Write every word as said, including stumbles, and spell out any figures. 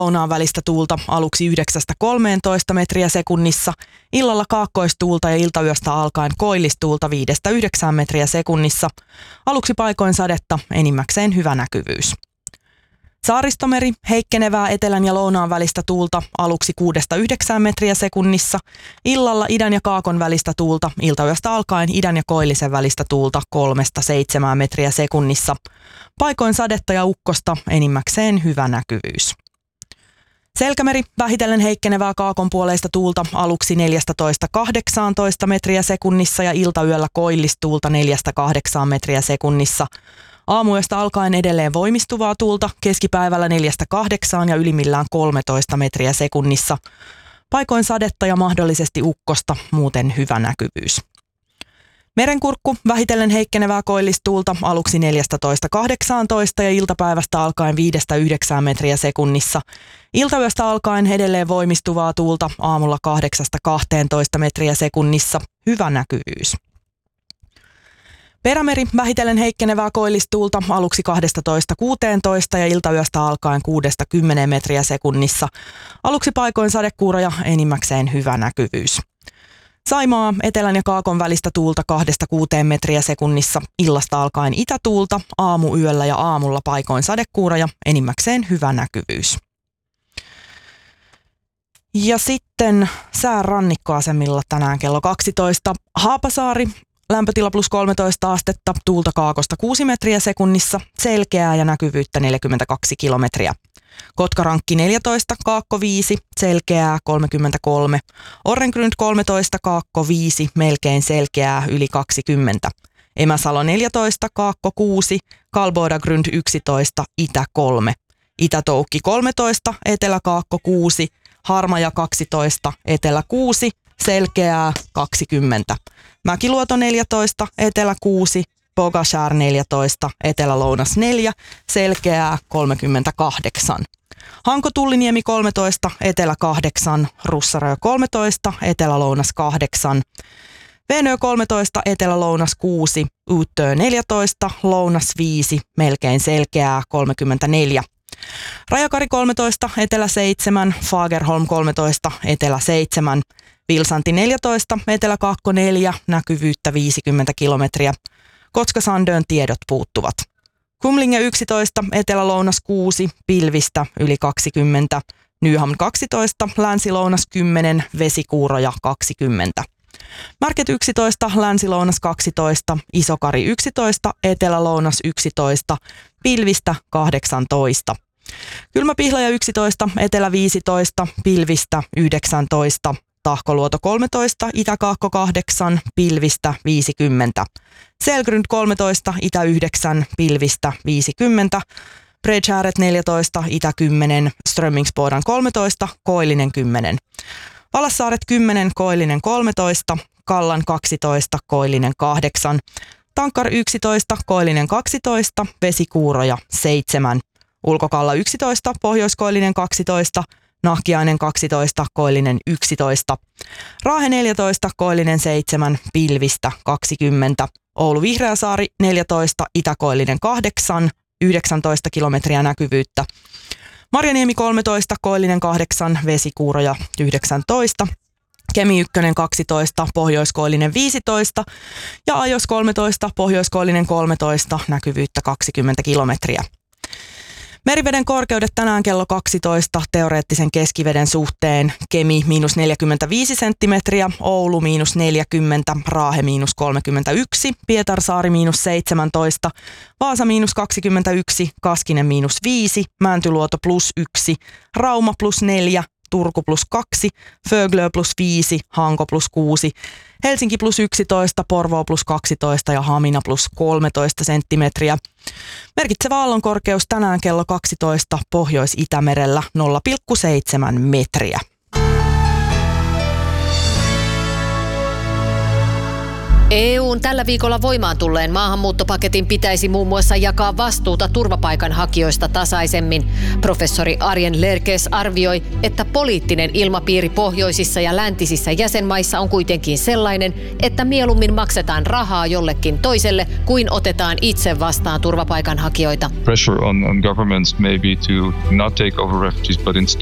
lounaan välistä tuulta aluksi yhdeksästä kolmeentoista metriä sekunnissa, illalla kaakkoistuulta ja iltayöstä alkaen koillistuulta viidestä yhdeksään metriä sekunnissa, aluksi paikoin sadetta, enimmäkseen hyvä näkyvyys. Saaristomeri, heikkenevää etelän ja lounaan välistä tuulta aluksi kuudesta yhdeksään metriä sekunnissa, illalla idän ja kaakon välistä tuulta, iltayöstä alkaen idän ja koillisen välistä tuulta kolmesta seitsemään metriä sekunnissa, paikoin sadetta ja ukkosta, enimmäkseen hyvä näkyvyys. Selkämeri, vähitellen heikkenevää kaakonpuoleista tuulta aluksi neljätoista kahdeksantoista metriä sekunnissa ja iltayöllä koillistuulta neljästä kahdeksaan metriä sekunnissa. Aamuyöstä alkaen edelleen voimistuvaa tuulta, keskipäivällä neljästä kahdeksaan ja ylimmillään kolmetoista metriä sekunnissa. Paikoin sadetta ja mahdollisesti ukkosta, muuten hyvä näkyvyys. Merenkurkku, vähitellen heikkenevää koillistuulta aluksi neljätoista kahdeksantoista ja iltapäivästä alkaen viidestä yhdeksään metriä sekunnissa. Iltayöstä alkaen edelleen voimistuvaa tuulta aamulla kahdeksasta kahteentoista metriä sekunnissa, hyvä näkyvyys. Perämeri, vähitellen heikkenevää koillistuulta aluksi kaksitoista kuusitoista ja iltayöstä alkaen kuudesta kymmeneen metriä sekunnissa. Aluksi paikoin sadekuuroja, enimmäkseen hyvä näkyvyys. Saimaa, etelän ja kaakon välistä tuulta kahdesta kuuteen metriä sekunnissa, illasta alkaen itätuulta, aamuyöllä ja aamulla paikoin sadekuuroja, enimmäkseen hyvä näkyvyys. Ja sitten sään rannikkoasemilla tänään kello kaksitoista. Haapasaari, lämpötila plus kolmetoista astetta, tuulta kaakosta kuusi metriä sekunnissa, selkeää ja näkyvyyttä neljäkymmentäkaksi kilometriä. Kotkarankki neljätoista, kaakko viisi, selkeää kolmekymmentäkolme. Orrengrund kolmetoista, kaakko viisi, melkein selkeää yli kaksikymmentä. Emäsalo neljätoista, kaakko kuusi, Kalbodagrund yksitoista, itä kolme. Itätoukki kolmetoista, etelä kaakko kuusi, Harmaja kaksitoista, etelä kuusi, selkeää kaksikymmentä. Mäkiluoto neljätoista, etelä kuusi, Pogashär neljätoista, etelä-lounas neljä, selkeää kolmekymmentäkahdeksan. Hanko-Tulliniemi kolmetoista, etelä kahdeksan, Russarö kolmetoista, etelä-lounas kahdeksan. Venö kolmetoista, etelä-lounas kuusi, Uutö neljätoista, lounas viisi, melkein selkeää kolmekymmentäneljä. Rajakari kolmetoista, etelä seitsemän, Fagerholm kolmetoista, etelä seitsemän. Vilsanti neljätoista, etelä kaakko neljä, näkyvyyttä viisikymmentä kilometriä. Kotka-Sandön tiedot puuttuvat. Kumlinge yksitoista, etelä-lounas kuusi, pilvistä yli kaksikymmentä. Nyhamn kaksitoista, länsi-lounas kymmenen, vesikuuroja kaksikymmentä. Märket yksitoista, länsi-lounas kaksitoista, Isokari yksitoista, etelä-lounas yksitoista, pilvistä kahdeksantoista. Kylmäpihlaja yksitoista, etelä viisitoista, pilvistä yhdeksäntoista. Tahkoluoto kolmetoista, Itä-Kaakko kahdeksan, pilvistä viisikymmentä. Selgrund kolmetoista, Itä yhdeksän, pilvistä viisikymmentä. Bredshäret neljätoista, Itä kymmenen, Strömmingsbodan kolmetoista, Koillinen kymmenen. Valassaaret kymmenen, Koillinen kolmetoista, Kallan kaksitoista, Koillinen kahdeksan. Tankkar yksitoista, Koillinen kaksitoista, Vesikuuroja seitsemän. Ulkokalla yksitoista, Pohjoiskoillinen kaksitoista, Nahkiainen kaksitoista, Koillinen yksitoista. Raahe neljätoista, Koillinen seitsemän, pilvistä kaksikymmentä. Oulu Vihreäsaari neljätoista, Itä-Koillinen kahdeksan, yhdeksäntoista kilometriä näkyvyyttä. Marjaniemi kolmetoista, Koillinen kahdeksan, vesikuuroja yhdeksäntoista. Kemi ykkönen kaksitoista, Pohjoiskoillinen viisitoista ja Ajos kolmetoista, Pohjoiskoillinen kolmetoista, näkyvyyttä kaksikymmentä kilometriä. Meriveden korkeudet tänään kello kaksitoista teoreettisen keskiveden suhteen. Kemi miinus neljäkymmentäviisi senttimetriä, Oulu miinus neljäkymmentä, Raahe miinus kolmekymmentäyksi, Pietarsaari miinus seitsemäntoista, Vaasa miinus kaksikymmentäyksi, Kaskinen miinus viisi, Mäntyluoto plus yksi, Rauma plus neljä, Turku plus kaksi, Föglö plus viisi, Hanko plus kuusi, Helsinki plus yksitoista, Porvoo plus kaksitoista ja Hamina plus kolmetoista senttimetriä. Merkitsevä aallonkorkeus tänään kello kaksitoista Pohjois-Itämerellä nolla pilkku seitsemän metriä. E U:n tällä viikolla voimaan tulleen maahanmuuttopaketin pitäisi muun muassa jakaa vastuuta turvapaikanhakijoista tasaisemmin. Professori Arjen Lerkes arvioi, että poliittinen ilmapiiri pohjoisissa ja läntisissä jäsenmaissa on kuitenkin sellainen, että mieluummin maksetaan rahaa jollekin toiselle kuin otetaan itse vastaan turvapaikanhakijoita. Pressure on, on governments maybe to not take over refugees, but instead